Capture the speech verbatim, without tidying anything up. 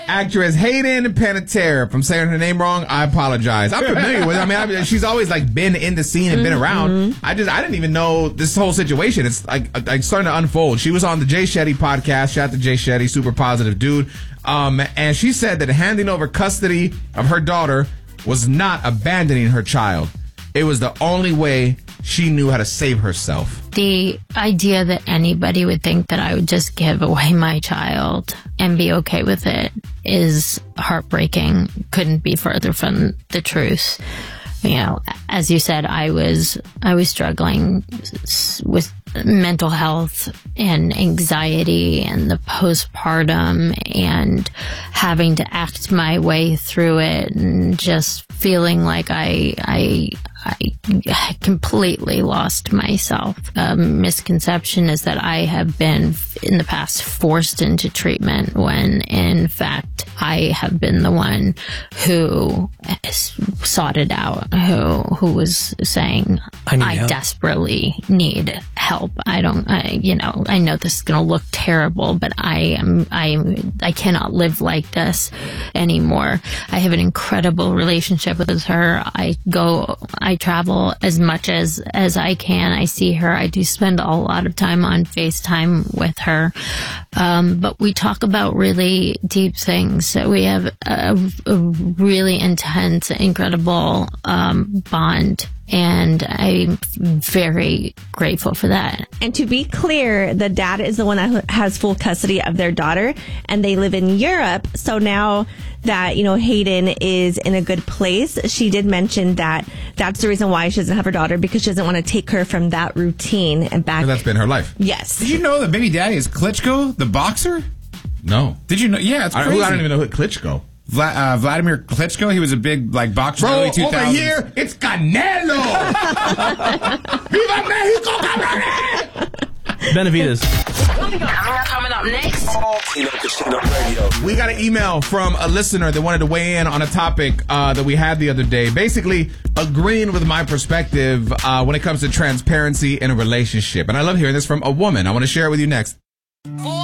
Actress Hayden Panettiere. If I'm saying her name wrong, I apologize. I'm familiar with her. I mean, I, she's always like been in the scene and been around. Mm-hmm. I just, I didn't even know this whole situation. It's like, like starting to unfold. She was on the Jay Shetty podcast. Shout out to Jay Shetty, super positive dude. Um, and she said that handing over custody of her daughter was not abandoning her child. It was the only way she knew how to save herself. The idea that anybody would think that I would just give away my child and be okay with it is heartbreaking. Couldn't be further from the truth. You know, as you said, I was I was struggling with mental health and anxiety and the postpartum and having to act my way through it and just feeling like I I I completely lost myself. A misconception is that I have been in the past forced into treatment when in fact I have been the one who sought it out, who who was saying I, I desperately need help. I don't, I, you know, I know this is going to look terrible, but I am, I, I cannot live like this anymore. I have an incredible relationship with her. I go, I travel as much as, as I can. I see her. I do spend a lot of time on FaceTime with her. Um, but we talk about really deep things. We have a, a really intense, incredible, um, bond. And I'm very grateful for that. And to be clear, the dad is the one that has full custody of their daughter, and they live in Europe. So now that, you know, Hayden is in a good place, she did mention that that's the reason why she doesn't have her daughter, because she doesn't want to take her from that routine and back. And that's been her life. Yes. Did you know that baby daddy is Klitschko, the boxer? No. Did you know? Yeah, it's crazy. I, I don't even know who Klitschko. Vla- uh, Vladimir Klitschko, he was a big like boxer. Bro, early two thousands. over here, it's Canelo! Viva Mexico, cabrones! Benavides. Coming up next. We got an email from a listener that wanted to weigh in on a topic uh, that we had the other day, basically agreeing with my perspective uh, when it comes to transparency in a relationship. And I love hearing this from a woman. I want to share it with you next.